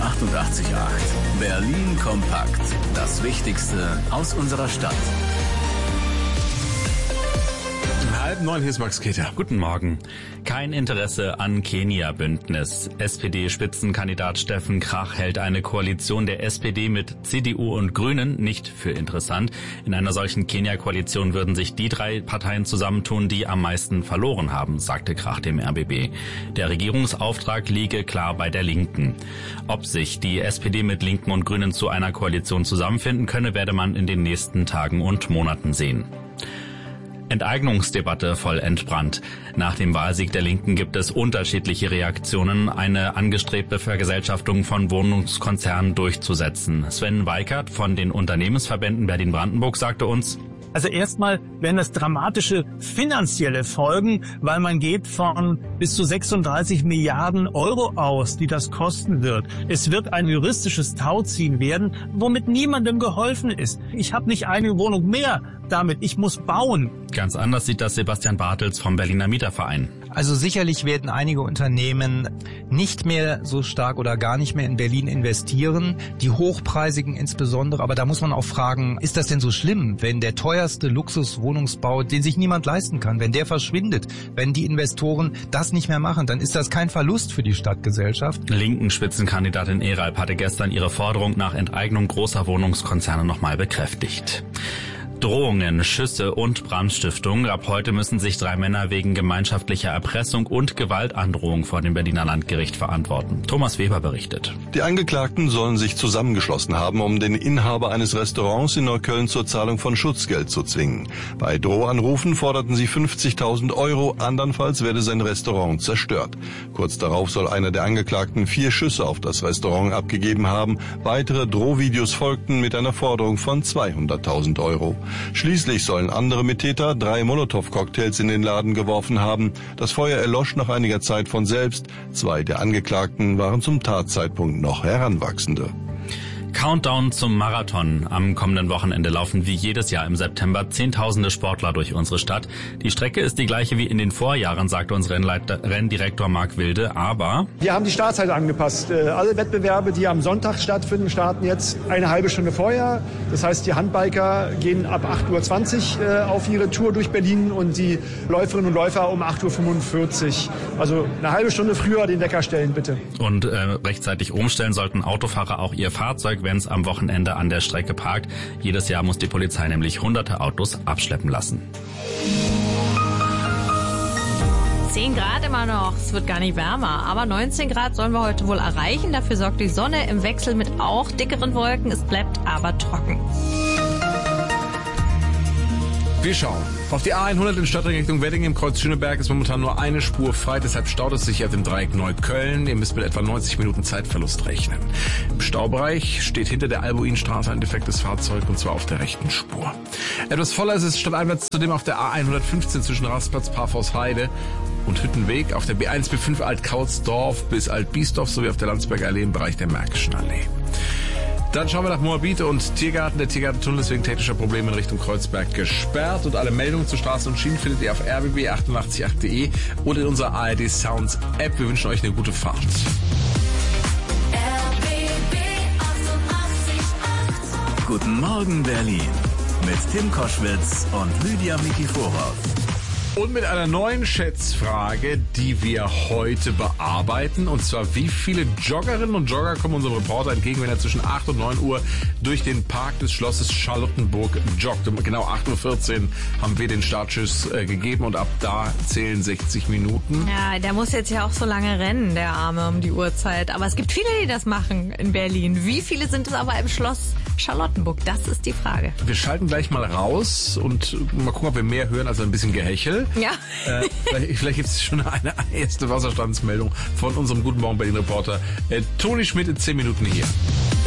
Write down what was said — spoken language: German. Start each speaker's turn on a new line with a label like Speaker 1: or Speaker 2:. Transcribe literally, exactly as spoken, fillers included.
Speaker 1: achtundachtzig Komma acht. Berlin kompakt. Das Wichtigste aus unserer Stadt.
Speaker 2: Halb neun, hier ist Max Keter.
Speaker 3: Guten Morgen. Kein Interesse an Kenia-Bündnis. S P D-Spitzenkandidat Steffen Krach hält eine Koalition der S P D mit C D U und Grünen nicht für interessant. In einer solchen Kenia-Koalition würden sich die drei Parteien zusammentun, die am meisten verloren haben, sagte Krach dem R B B. Der Regierungsauftrag liege klar bei der Linken. Ob sich die S P D mit Linken und Grünen zu einer Koalition zusammenfinden könne, werde man in den nächsten Tagen und Monaten sehen. Enteignungsdebatte voll entbrannt. Nach dem Wahlsieg der Linken gibt es unterschiedliche Reaktionen, eine angestrebte Vergesellschaftung von Wohnungskonzernen durchzusetzen. Sven Weikert von den Unternehmensverbänden Berlin-Brandenburg sagte uns:
Speaker 4: Also erstmal werden das dramatische finanzielle Folgen, weil man geht von bis zu sechsunddreißig Milliarden Euro aus, die das kosten wird. Es wird ein juristisches Tauziehen werden, womit niemandem geholfen ist. Ich habe nicht eine Wohnung mehr damit, ich muss bauen.
Speaker 3: Ganz anders sieht das Sebastian Bartels vom Berliner Mieterverein.
Speaker 5: Also sicherlich werden einige Unternehmen nicht mehr so stark oder gar nicht mehr in Berlin investieren, die hochpreisigen insbesondere. Aber da muss man auch fragen, ist das denn so schlimm, wenn der teuerste Luxuswohnungsbau, den sich niemand leisten kann, wenn der verschwindet, wenn die Investoren das nicht mehr machen, dann ist das kein Verlust für die Stadtgesellschaft.
Speaker 3: Linken Spitzenkandidatin Eralp hatte gestern ihre Forderung nach Enteignung großer Wohnungskonzerne nochmal bekräftigt. Drohungen, Schüsse und Brandstiftung. Ab heute müssen sich drei Männer wegen gemeinschaftlicher Erpressung und Gewaltandrohung vor dem Berliner Landgericht verantworten. Thomas Weber berichtet.
Speaker 6: Die Angeklagten sollen sich zusammengeschlossen haben, um den Inhaber eines Restaurants in Neukölln zur Zahlung von Schutzgeld zu zwingen. Bei Drohanrufen forderten sie fünfzigtausend Euro, andernfalls werde sein Restaurant zerstört. Kurz darauf soll einer der Angeklagten vier Schüsse auf das Restaurant abgegeben haben. Weitere Drohvideos folgten mit einer Forderung von zweihunderttausend Euro. Schließlich sollen andere Mittäter drei Molotow-Cocktails in den Laden geworfen haben. Das Feuer erlosch nach einiger Zeit von selbst. Zwei der Angeklagten waren zum Tatzeitpunkt noch Heranwachsende.
Speaker 3: Countdown zum Marathon. Am kommenden Wochenende laufen wie jedes Jahr im September Zehntausende Sportler durch unsere Stadt. Die Strecke ist die gleiche wie in den Vorjahren, sagte unser Rennleiter, Renndirektor Marc Wilde, aber...
Speaker 7: Wir haben die Startzeit angepasst. Alle Wettbewerbe, die am Sonntag stattfinden, starten jetzt eine halbe Stunde vorher. Das heißt, die Handbiker gehen ab acht Uhr zwanzig auf ihre Tour durch Berlin und die Läuferinnen und Läufer um acht Uhr fünfundvierzig. Also eine halbe Stunde früher den Wecker stellen, bitte.
Speaker 3: Und äh, rechtzeitig umstellen sollten Autofahrer auch ihr Fahrzeug, wenn es am Wochenende an der Strecke parkt. Jedes Jahr muss die Polizei nämlich hunderte Autos abschleppen lassen.
Speaker 8: zehn Grad immer noch, es wird gar nicht wärmer, aber neunzehn Grad sollen wir heute wohl erreichen. Dafür sorgt die Sonne im Wechsel mit auch dickeren Wolken. Es bleibt aber trocken.
Speaker 2: Wir schauen. Auf die A hundert in Stadtring Richtung Wedding im Kreuz Schöneberg ist momentan nur eine Spur frei, deshalb staut es sich auf dem Dreieck Neukölln. Ihr müsst mit etwa neunzig Minuten Zeitverlust rechnen. Im Staubereich steht hinter der Albuinstraße ein defektes Fahrzeug und zwar auf der rechten Spur. Etwas voller ist es stadteinwärts zudem auf der A hundertfünfzehn zwischen Rastplatz Parfordsheide und Hüttenweg, auf der B eins B fünf Alt-Kautsdorf bis Alt-Biesdorf sowie auf der Landsberger Allee im Bereich der Märkischen Allee. Dann schauen wir nach Moabit und Tiergarten. Der Tiergartentunnel ist wegen technischer Probleme in Richtung Kreuzberg gesperrt. Und alle Meldungen zu Straßen und Schienen findet ihr auf r b b achtundachtzig punkt acht punkt de oder in unserer A R D Sounds App. Wir wünschen euch eine gute Fahrt.
Speaker 1: R B B achtundachtzig Komma acht. Guten Morgen Berlin mit Tim Koschwitz und Lydia Mikiforov.
Speaker 2: Und mit einer neuen Schätzfrage, die wir heute bearbeiten. Und zwar, wie viele Joggerinnen und Jogger kommen unserem Reporter entgegen, wenn er zwischen acht und neun Uhr durch den Park des Schlosses Charlottenburg joggt. Um genau acht Uhr vierzehn haben wir den Startschuss äh, gegeben und ab da zählen sechzig Minuten.
Speaker 8: Ja, der muss jetzt ja auch so lange rennen, der Arme, um die Uhrzeit. Aber es gibt viele, die das machen in Berlin. Wie viele sind es aber im Schloss Charlottenburg? Das ist die Frage.
Speaker 2: Wir schalten gleich mal raus und mal gucken, ob wir mehr hören als ein bisschen Gehechel.
Speaker 8: Ja.
Speaker 2: Äh, vielleicht vielleicht gibt es schon eine erste Wasserstandsmeldung von unserem Guten Morgen Berlin Reporter äh, Toni Schmidt in zehn Minuten hier.